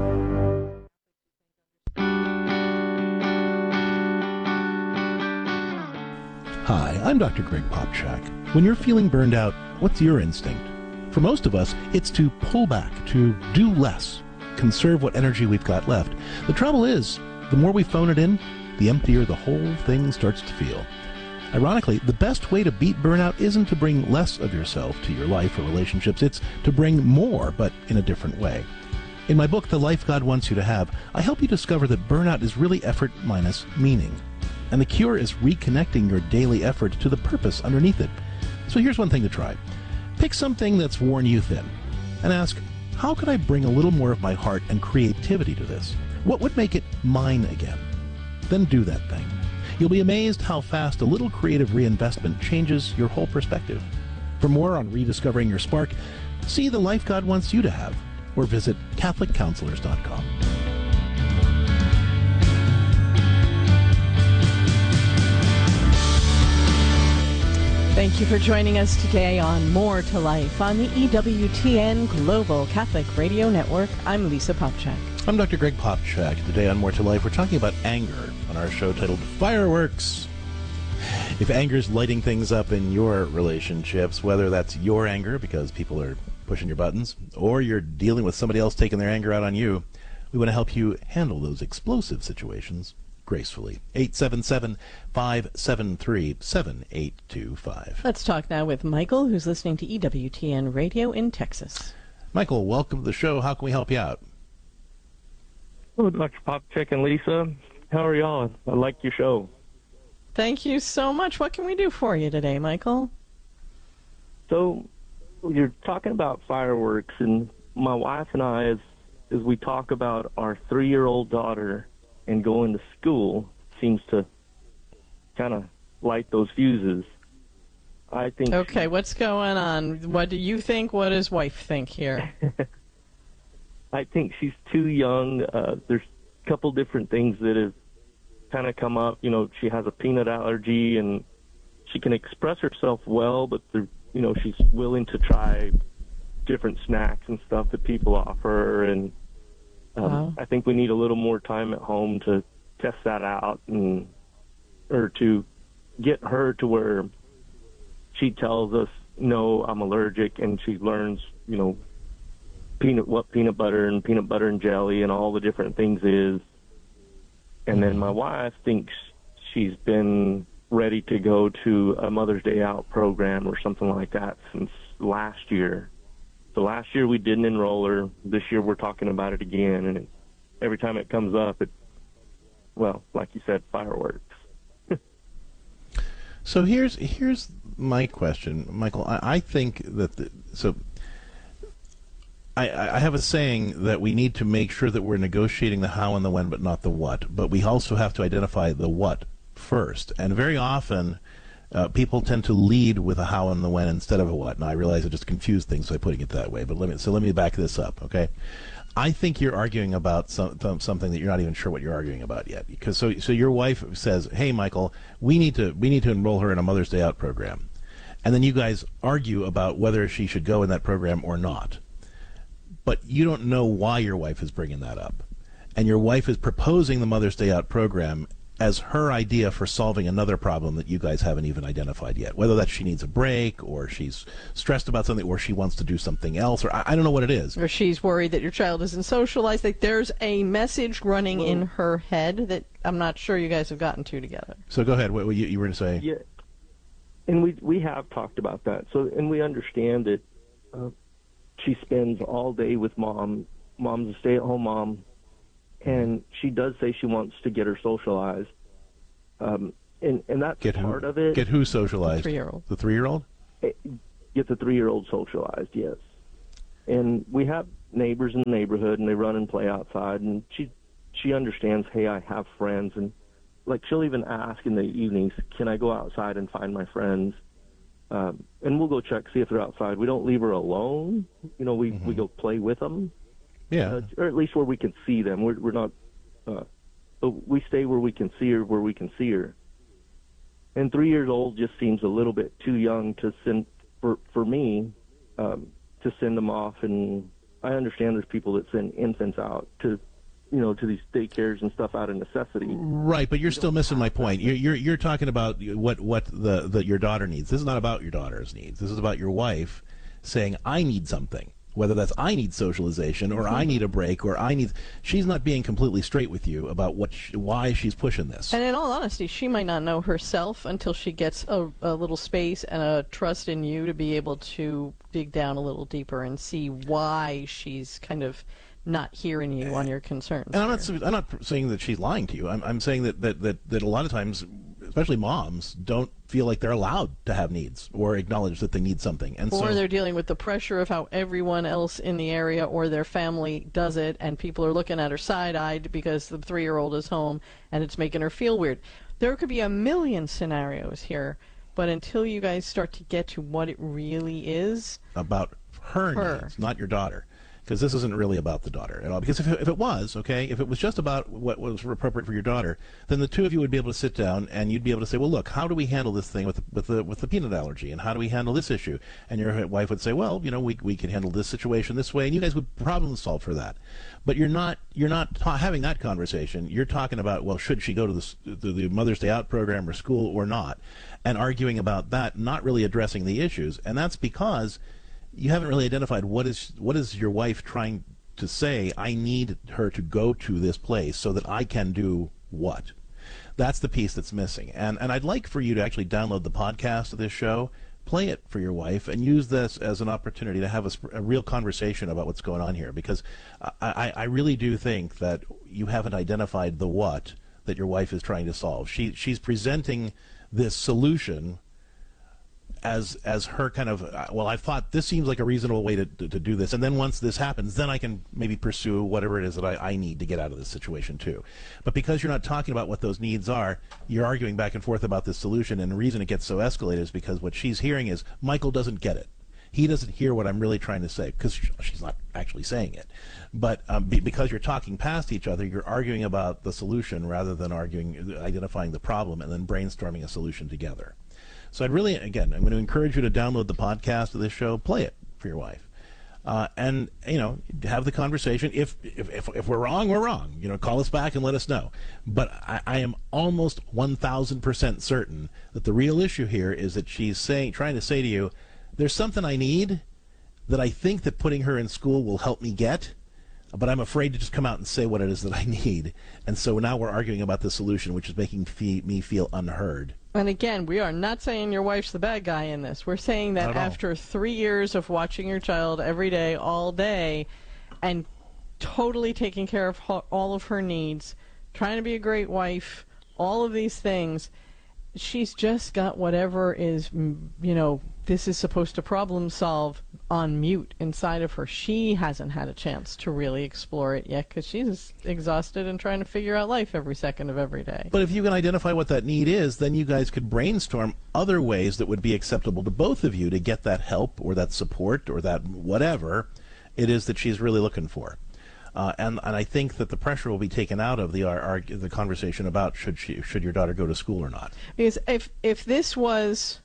Speaker 8: Hi, I'm Dr. Greg Popchak. When you're feeling burned out, what's your instinct? For most of us, it's to pull back, to do less, conserve what energy we've got left. The trouble is, the more we phone it in, the emptier the whole thing starts to feel. Ironically, the best way to beat burnout isn't to bring less of yourself to your life or relationships, it's to bring more, but in a different way. In my book, The Life God Wants You to Have, I help you discover that burnout is really effort minus meaning. And the cure is reconnecting your daily effort to the purpose underneath it. So here's one thing to try. Pick something that's worn you thin and ask, how could I bring a little more of my heart and creativity to this? What would make it mine again? Then do that thing. You'll be amazed how fast a little creative reinvestment changes your whole perspective. For more on rediscovering your spark, see The Life God Wants You to Have, or visit CatholicCounselors.com.
Speaker 10: Thank you for joining us today on More to Life on the EWTN Global Catholic Radio Network. I'm Lisa Popchak.
Speaker 8: I'm Dr. Greg Popchak. Today on More to Life, we're talking about anger on our show titled Fireworks. If anger's lighting things up in your relationships, whether that's your anger because people are pushing your buttons, or you're dealing with somebody else taking their anger out on you, we want to help you handle those explosive situations gracefully. 877-573-7825.
Speaker 10: Let's talk now with Michael, who's listening to EWTN Radio in Texas.
Speaker 8: Michael, welcome to the show. How can we help you out?
Speaker 22: Hello, Dr. Popchak and Lisa. How are y'all? I like your show.
Speaker 10: Thank you so much. What can we do for you today, Michael?
Speaker 22: So, you're talking about fireworks, and my wife and I, as we talk about our 3-year-old daughter and going to school, seems to kind of light those fuses. I think.
Speaker 10: Okay, what's going on? What do you think? What does wife think here?
Speaker 22: I think she's too young. There's a couple different things that have kind of come up. You know, she has a peanut allergy, and she can express herself well, but she's willing to try different snacks and stuff that people offer, and
Speaker 10: Wow.
Speaker 22: I think we need a little more time at home to test that out, or to get her to where she tells us, no, I'm allergic, and she learns, what peanut butter and jelly and all the different things is. And then my wife thinks she's been ready to go to a Mother's Day Out program or something like that since last year. So last year we didn't enroll her. This year we're talking about it again, and every time it comes up, like you said, fireworks.
Speaker 8: So here's my question, Michael. I think that I have a saying that we need to make sure that we're negotiating the how and the when, but not the what. But we also have to identify the what first. And very often, people tend to lead with a how and the when instead of a what. And I realize I just confused things by putting it that way. But let me back this up, okay? I think you're arguing about something that you're not even sure what you're arguing about yet. Because so your wife says, "Hey, Michael, we need to enroll her in a Mother's Day Out program," and then you guys argue about whether she should go in that program or not. But you don't know why your wife is bringing that up, and your wife is proposing the Mother's Day Out program as her idea for solving another problem that you guys haven't even identified yet. Whether that she needs a break, or she's stressed about something, or she wants to do something else, or I don't know what it is.
Speaker 10: Or she's worried that your child isn't socialized. Like there's a message running in her head that I'm not sure you guys have gotten to together.
Speaker 8: So go ahead. What you were going to say?
Speaker 22: Yeah, and we have talked about that. So, and we understand that she spends all day with mom. Mom's a stay-at-home mom, and she does say she wants to get her socialized. And that's part of it.
Speaker 7: Get who socialized?
Speaker 10: The 3-year-old.
Speaker 7: The 3-year-old?
Speaker 22: Get the 3-year-old socialized, yes. And we have neighbors in the neighborhood, and they run and play outside, and she understands, hey, I have friends, and like she'll even ask in the evenings, can I go outside and find my friends? And we'll go check, see if they're outside. We don't leave her alone. You know, we go play with them.
Speaker 7: Yeah.
Speaker 22: Or at least where we can see them. We're not, but we stay where we can see her, And 3 years old just seems a little bit too young to send, for me, to send them off. And I understand there's people that send infants out to these daycares and stuff out of necessity.
Speaker 7: Right, but you're still missing my point. You're talking about what your daughter needs. This is not about your daughter's needs. This is about your wife saying, I need something. Whether that's I need socialization or I need a break or she's not being completely straight with you about why she's pushing this.
Speaker 10: And in all honesty, she might not know herself until she gets a little space and a trust in you to be able to dig down a little deeper and see why she's kind of not hearing you on your concerns.
Speaker 7: And I'm not saying that she's lying to you. I'm saying that a lot of times, especially moms, don't feel like they're allowed to have needs or acknowledge that they need something. And
Speaker 10: or they're dealing with the pressure of how everyone else in the area or their family does it, and people are looking at her side-eyed because the 3-year-old is home and it's making her feel weird. There could be a million scenarios here, but until you guys start to get to what it really is
Speaker 7: about her needs, not your daughter. Because this isn't really about the daughter at all. Because if it was, okay, if it was just about what was appropriate for your daughter, then the two of you would be able to sit down and you'd be able to say, well, look, how do we handle this thing with the peanut allergy, and how do we handle this issue? And your wife would say, well, we can handle this situation this way, and you guys would problem solve for that. But you're not having that conversation. You're talking about, well, should she go to the Mother's Day Out program or school or not, and arguing about that, not really addressing the issues, and that's because you haven't really identified what is your wife trying to say. I need her to go to this place so that I can do what? That's the piece that's missing. And I'd like for you to actually download the podcast of this show, play it for your wife, and use this as an opportunity to have a real conversation about what's going on here. Because I really do think that you haven't identified the what that your wife is trying to solve. She's presenting this solution as her kind of, well, I thought this seems like a reasonable way to do this, and then once this happens, then I can maybe pursue whatever it is that I need to get out of this situation too. But because you're not talking about what those needs are, you're arguing back and forth about this solution, and the reason it gets so escalated is because what she's hearing is, Michael doesn't get it. He doesn't hear what I'm really trying to say, because she's not actually saying it. But because you're talking past each other, you're arguing about the solution rather than identifying the problem and then brainstorming a solution together. So I'm going to encourage you to download the podcast of this show, play it for your wife, and have the conversation. If we're wrong, we're wrong. Call us back and let us know. But I am almost 1,000% certain that the real issue here is that she's trying to say to you, there's something I need that I think that putting her in school will help me get, but I'm afraid to just come out and say what it is that I need. And so now we're arguing about the solution, which is making me feel unheard.
Speaker 10: And again, we are not saying your wife's the bad guy in this. We're saying that after 3 years of watching your child every day, all day, and totally taking care of all of her needs, trying to be a great wife, all of these things, she's just got whatever is, this is supposed to problem solve on mute inside of her. She hasn't had a chance to really explore it yet because she's exhausted and trying to figure out life every second of every day.
Speaker 7: But if you can identify what that need is, then you guys could brainstorm other ways that would be acceptable to both of you to get that help or that support or that whatever it is that she's really looking for. And I think that the pressure will be taken out of the conversation about should your daughter go to school or not.
Speaker 10: Because if this was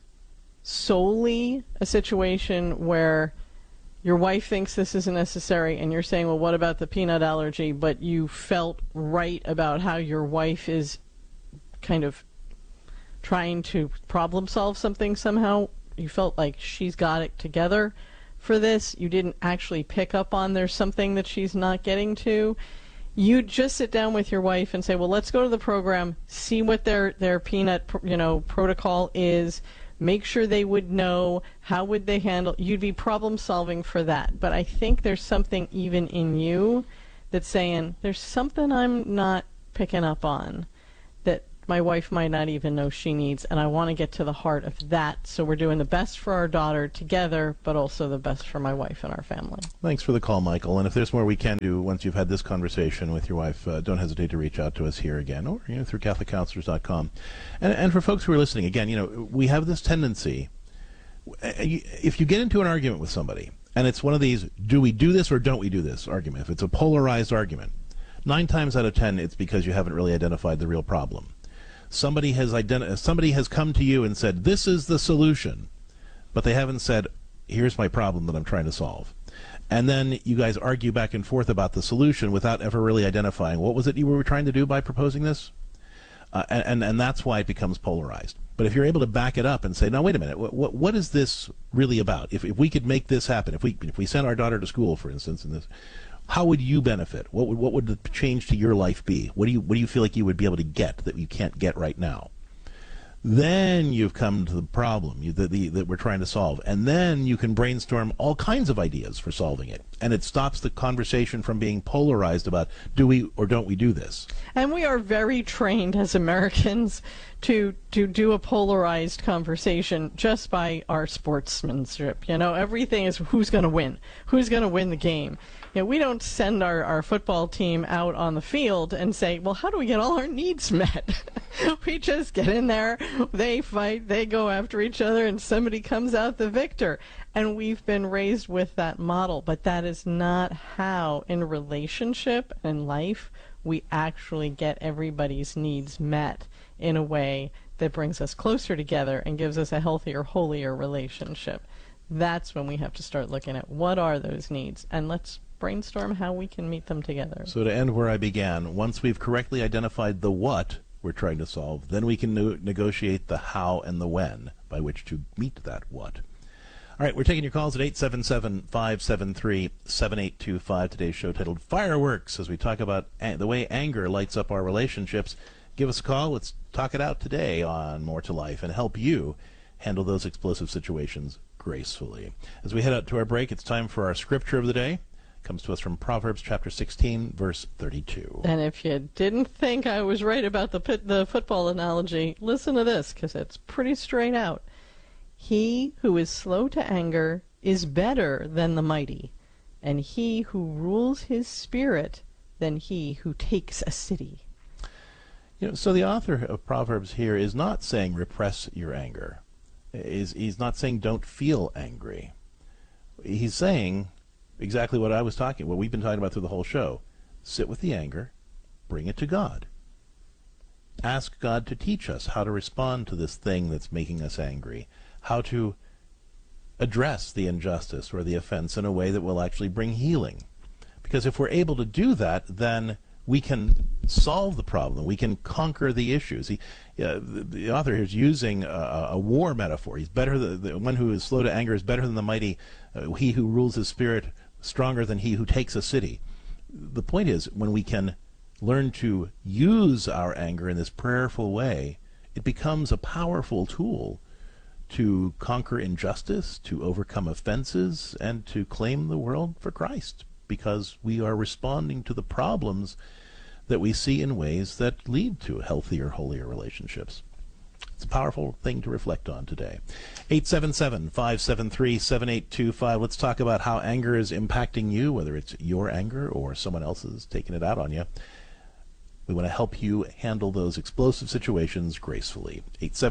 Speaker 10: solely a situation where your wife thinks this isn't necessary and you're saying, well, what about the peanut allergy, but you felt right about how your wife is kind of trying to problem solve something somehow, you felt like she's got it together for this, you didn't actually pick up on there's something that she's not getting to, you just sit down with your wife and say, well, let's go to the program, see what their peanut protocol is, make sure they would know, how would they handle, you'd be problem solving for that. But I think there's something even in you that's saying, there's something I'm not picking up on that my wife might not even know she needs, and I want to get to the heart of that. So we're doing the best for our daughter together, but also the best for my wife and our family.
Speaker 7: Thanks for the call, Michael. And if there's more we can do once you've had this conversation with your wife, don't hesitate to reach out to us here again, or through CatholicCounselors.com. And for folks who are listening, again, we have this tendency, if you get into an argument with somebody, and it's one of these, do we do this or don't we do this argument, if it's a polarized argument, 9 times out of 10, it's because you haven't really identified the real problem. Somebody has come to you and said, this is the solution, but they haven't said, here's my problem that I'm trying to solve. And then you guys argue back and forth about the solution without ever really identifying what was it you were trying to do by proposing this? And that's why it becomes polarized. But if you're able to back it up and say, no, wait a minute, what is this really about? If we could make this happen, if we sent our daughter to school, for instance, in this, how would you benefit? What would the change to your life be? What do you feel like you would be able to get that you can't get right now? Then you've come to the problem that we're trying to solve, and then you can brainstorm all kinds of ideas for solving it, and it stops the conversation from being polarized about do we or don't we do this.
Speaker 10: And we are very trained as Americans to do a polarized conversation just by our sportsmanship. Everything is who's going to win the game. We don't send our football team out on the field and say, well, how do we get all our needs met? We just get in there, they fight, they go after each other, and somebody comes out the victor. And we've been raised with that model, but that is not how, in relationship and life, we actually get everybody's needs met in a way that brings us closer together and gives us a healthier, holier relationship. That's when we have to start looking at what are those needs, and let's brainstorm how we can meet them together.
Speaker 7: So to end where I began, once we've correctly identified the what we're trying to solve, then we can negotiate the how and the when by which to meet that what. All right, we're taking your calls at 877-573-7825. Today's show titled Fireworks, as we talk about the way anger lights up our relationships. Give us a call. Let's talk it out today on More to Life and help you handle those explosive situations gracefully. As we head out to our break, it's time for our scripture of the day. It comes to us from Proverbs chapter 16, verse 32.
Speaker 10: And if you didn't think I was right about the football analogy, listen to this, because it's pretty straight out. He who is slow to anger is better than the mighty, and he who rules his spirit than he who takes a city.
Speaker 7: So the author of Proverbs here is not saying repress your anger. He's not saying don't feel angry. He's saying exactly what we've been talking about through the whole show. Sit with the anger, bring it to God. Ask God to teach us how to respond to this thing that's making us angry, how to address the injustice or the offense in a way that will actually bring healing. Because if we're able to do that, then we can solve the problem. We can conquer the issues. The author here is using a war metaphor. He's better. The one who is slow to anger is better than the mighty. He who rules his spirit stronger than he who takes a city. The point is, when we can learn to use our anger in this prayerful way, it becomes a powerful tool to conquer injustice, to overcome offenses, and to claim the world for Christ, because we are responding to the problems that we see in ways that lead to healthier, holier relationships. It's a powerful thing to reflect on today. 877-573-7825. Let's talk about how anger is impacting you, whether it's your anger or someone else's taking it out on you. We want to help you handle those explosive situations gracefully.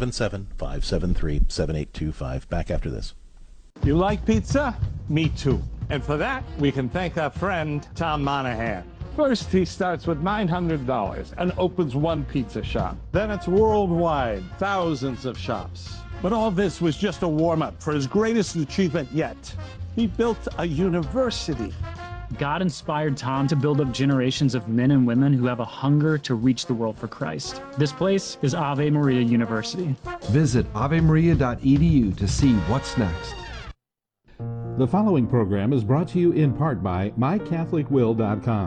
Speaker 7: 877-573-7825. Back after this.
Speaker 15: You like pizza? Me too. And for that, we can thank our friend, Tom Monahan. First, he starts with $900 and opens one pizza shop. Then it's worldwide, thousands of shops. But all this was just a warm-up for his greatest achievement yet. He built a university.
Speaker 16: God inspired Tom to build up generations of men and women who have a hunger to reach the world for Christ. This place is Ave Maria University.
Speaker 17: Visit avemaria.edu to see what's next.
Speaker 1: The following program is brought to you in part by MyCatholicWill.com.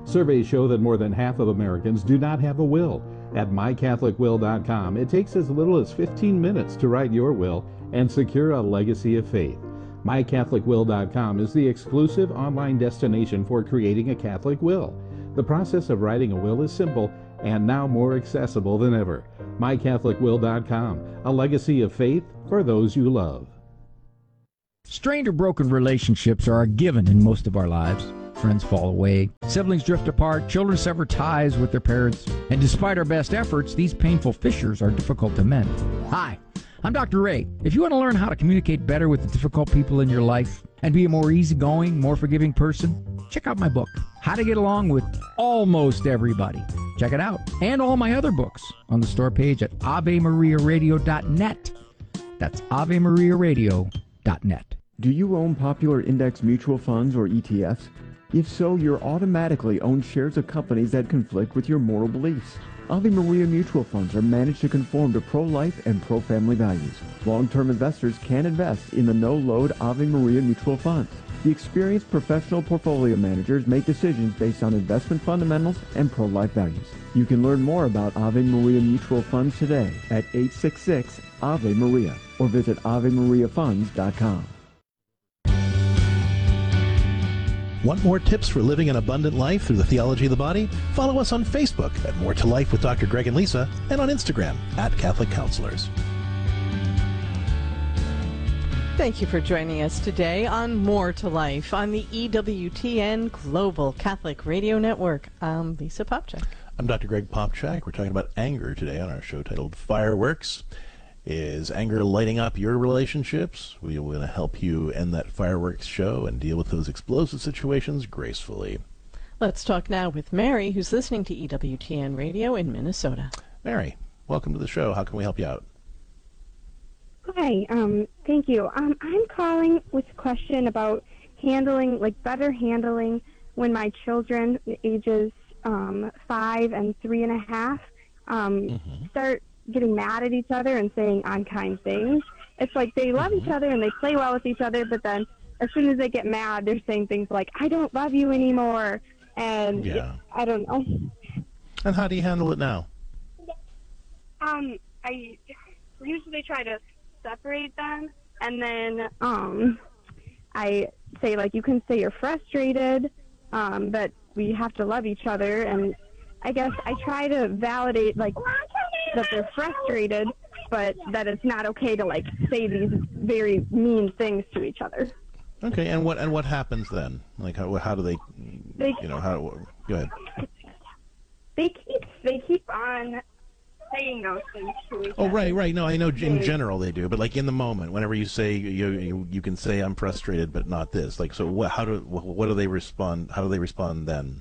Speaker 1: Surveys show that more than half of Americans do not have a will. At mycatholicwill.com, it takes as little as 15 minutes to write your will and secure a legacy of faith. mycatholicwill.com is the exclusive online destination for creating a Catholic will. The process of writing a will is simple and now more accessible than ever. mycatholicwill.com, a legacy of faith for those you love.
Speaker 3: Strained or broken relationships are a given in most of our lives. Friends fall away, siblings drift apart, children sever ties with their parents, and despite our best efforts, these painful fissures are difficult to mend. Hi, I'm Dr. Ray. If you want to learn how to communicate better with the difficult people in your life and be a more easygoing, more forgiving person, check out my book, How to Get Along with Almost Everybody. Check it out, and all my other books on the store page at AveMariaRadio.net. That's AveMariaRadio.net.
Speaker 6: Do you own popular index mutual funds or ETFs? If so, you're automatically own shares of companies that conflict with your moral beliefs. Ave Maria mutual funds are managed to conform to pro-life and pro-family values. Long-term investors can invest in the no-load Ave Maria mutual funds. The experienced professional portfolio managers make decisions based on investment fundamentals and pro-life values. You can learn more about Ave Maria mutual funds today at 866 Ave Maria or visit AveMariaFunds.com.
Speaker 8: Want more tips for living an abundant life through the theology of the body? Follow us on Facebook at More to Life with Dr. Greg and Lisa, and on Instagram at Catholic Counselors.
Speaker 10: Thank you for joining us today on More to Life on the EWTN Global Catholic Radio Network. I'm Lisa Popchak.
Speaker 7: I'm Dr. Greg Popchak. We're talking about anger today on our show titled Fireworks. Is anger lighting up your relationships? We want to help you end that fireworks show and deal with those explosive situations gracefully.
Speaker 10: Let's talk now with Mary, who's listening to EWTN Radio in Minnesota.
Speaker 7: Mary, welcome to the show. How can we help you out?
Speaker 23: Hi, thank you. I'm calling with a question about better handling when my children, ages 5 and 3.5, start getting mad at each other and saying unkind things. It's like they love each other and they play well with each other, but then as soon as they get mad, they're saying things like, I don't love you anymore, and I don't know.
Speaker 7: And how do you handle it now?
Speaker 23: I usually try to separate them, and then I say, like, you can say you're frustrated, but we have to love each other, and I guess I try to validate, like, that they're frustrated, but that it's not okay to, like, say these very mean things to each other.
Speaker 7: Okay, and what happens then? Like, how do they go ahead.
Speaker 23: They keep on saying those things to each other.
Speaker 7: Oh, right. No, I know in general they do, but like in the moment, whenever you say you can say I'm frustrated, but not this. Like, so what do they respond? How do they respond then?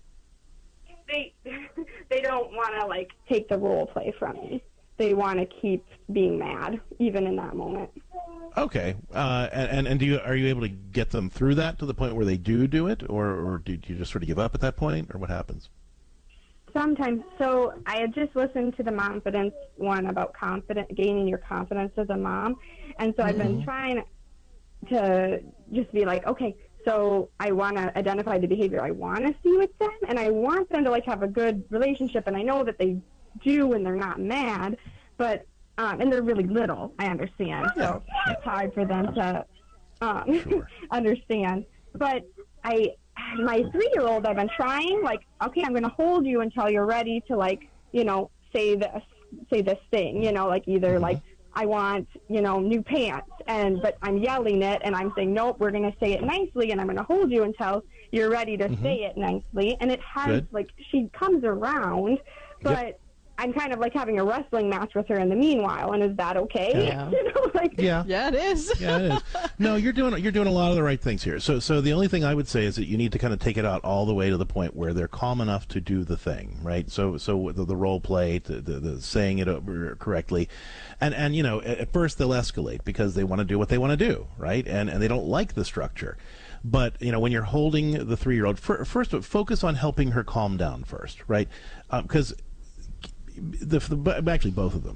Speaker 23: They don't want to, like, take the role play from me. They want to keep being mad, even in that moment. Okay,
Speaker 7: and are you able to get them through that to the point where they do it, or do you just sort of give up at that point, or what happens?
Speaker 23: Sometimes. So I had just listened to the Momfidence one about gaining your confidence as a mom, and so I've been trying to just be like, okay, so I want to identify the behavior I want to see with them, and I want them to, like, have a good relationship, and I know that they do when they're not mad, but and they're really little, I understand, so it's hard for them to understand. But my 3-year-old, I've been trying, like, okay, I'm going to hold you until you're ready to, like, say this thing, like either like, I want, new pants, but I'm yelling it, and I'm saying, nope, we're going to say it nicely, and I'm going to hold you until you're ready to say it nicely. And it has, like, she comes around, but I'm kind of like having a wrestling match with her in the meanwhile, and is that okay?
Speaker 7: Yeah.
Speaker 10: Yeah, it is.
Speaker 7: Yeah, it is. No, you're doing a lot of the right things here. So the only thing I would say is that you need to kind of take it out all the way to the point where they're calm enough to do the thing, right? So the role play, the saying it correctly, and at first they'll escalate because they want to do what they want to do, right? And they don't like the structure. But, when you're holding the 3-year-old, first focus on helping her calm down first, right? Because actually both of them,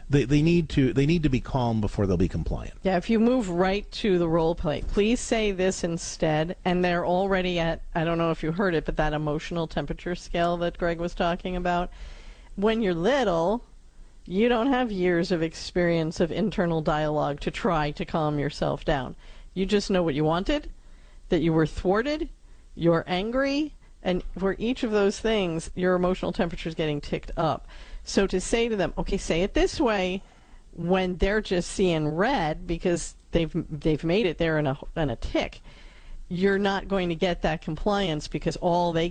Speaker 7: they need to be calm before they'll be compliant.
Speaker 10: Yeah, if you move right to the role play, please say this instead, and they're already at, I don't know if you heard it, but that emotional temperature scale that Greg was talking about. When you're little, you don't have years of experience of internal dialogue to try to calm yourself down. You just know what you wanted, that you were thwarted, you're angry, and for each of those things, your emotional temperature is getting ticked up. So to say to them, okay, say it this way, when they're just seeing red because they've made it there in a tick, you're not going to get that compliance because all they